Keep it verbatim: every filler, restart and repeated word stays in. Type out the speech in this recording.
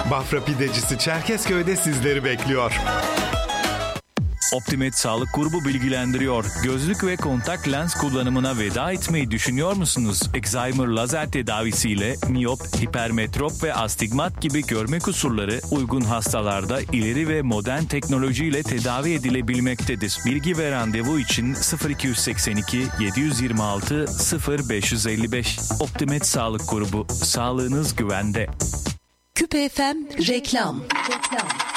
Bafra Pidecisi Çerkezköy'de sizleri bekliyor. Optimed Sağlık Grubu bilgilendiriyor. Gözlük ve kontak lens kullanımına veda etmeyi düşünüyor musunuz? Excimer lazer tedavisiyle miyop, hipermetrop ve astigmat gibi görme kusurları uygun hastalarda ileri ve modern teknolojiyle tedavi edilebilmektedir. Bilgi ve randevu için sıfır iki seksen iki yedi yüz yirmi altı sıfır beş elli beş. Optimed Sağlık Grubu. Sağlığınız güvende. Küpe F M reklam. reklam.